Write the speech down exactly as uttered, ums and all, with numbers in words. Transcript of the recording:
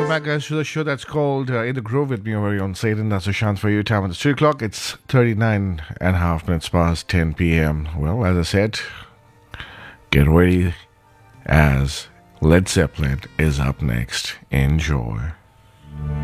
welcome back, guys, to the show that's called uh, In the Groove with me, your very own Satan. That's Sushant for you. Time it's three o'clock. It's thirty-nine and a half minutes past ten p.m. Well, as I said, get ready as Led Zeppelin is up next. Enjoy.